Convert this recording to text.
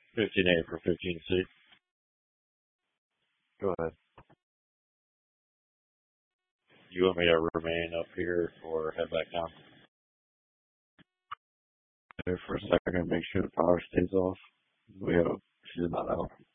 15A for 15C. Go ahead. You want me to remain up here or head back down? There for a second, make sure the power stays off. She's not out.